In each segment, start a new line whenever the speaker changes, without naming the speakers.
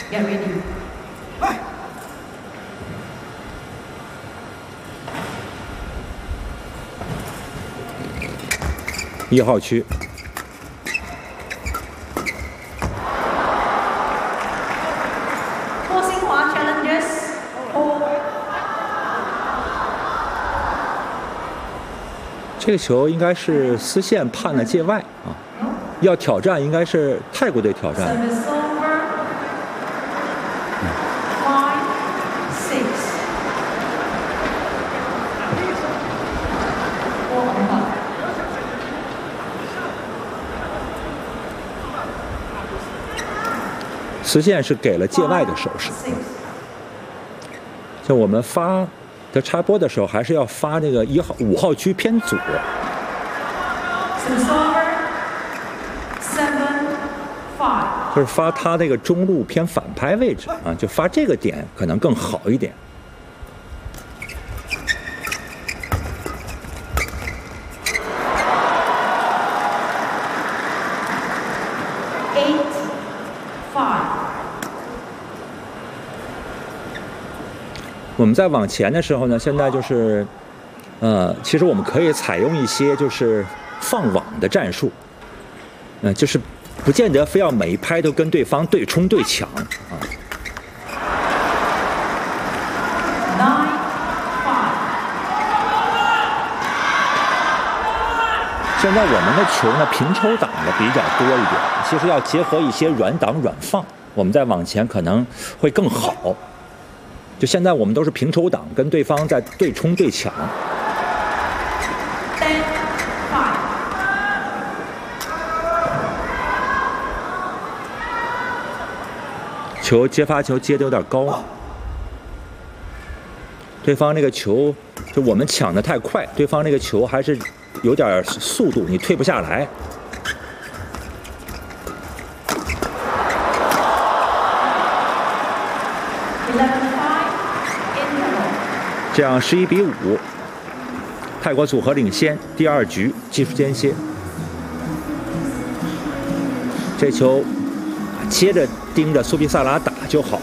Get ready.
1号区。
郭兴华 challenges. Hold.
这个球应该是丝线判了界外啊，要挑战应该是泰国队挑战。
Service over. 5, 6. 4 over.
丝线是给了界外的手势。就我们发的插播的时候，还是要发这个5号区偏左。
Service over. 7, 5.
就是发他那个中路偏反拍位置啊，就发这个点可能更好一点。
8, 5.
我们在往前的时候呢，现在就是，其实我们可以采用一些就是放网的战术，就是不见得非要每一拍都跟对方对冲对抢啊。
9, 5.
现在我们的球呢，平抽挡的比较多一点，其实要结合一些软挡软放，我们再往前可能会更好。就现在我们都是平抽挡，跟对方在对冲对抢。
10, 5.
球接发球接的有点高，对方那个球就我们抢的太快，对方那个球还是有点速度，你退不下来。
11, 5. Interval.
这样11比5，泰国组合领先。第2局技术间歇，这球接着盯着苏比萨拉打就好。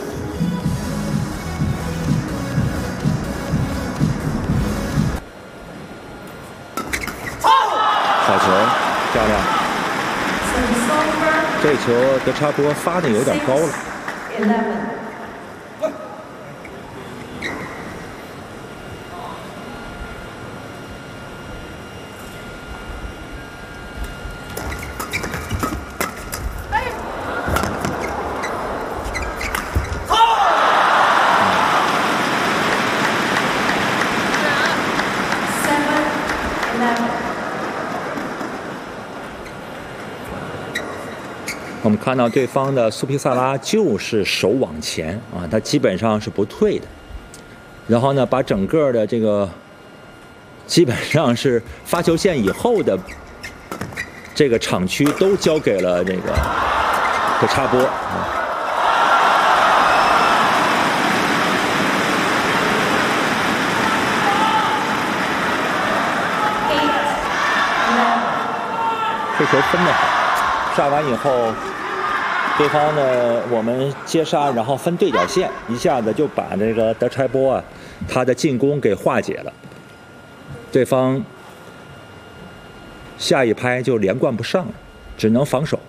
好球，漂亮！
Service over.
这球德查波发的有点高了。
11.
我们看到对方的苏皮萨拉就是手往前啊，他基本上是不退的。然后呢，把整个的这个基本上是发球线以后的这个场区都交给了这个德查波啊。 这球分得好，杀完以后，对方呢我们接杀，然后分对角线，一下子就把这个德查波啊，他的进攻给化解了。对方下一拍就连贯不上了，只能防守。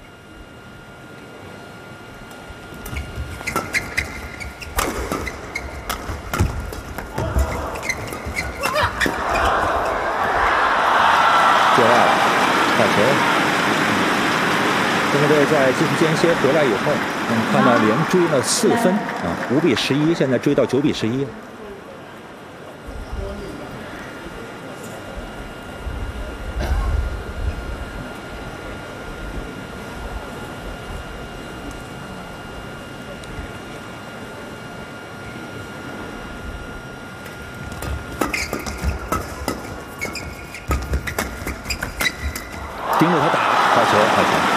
界外了。 好球！中国队在技术间歇回来以后，我们看到连追了4分啊，5比11，现在追到9比11了。盯着他打，好球，好球！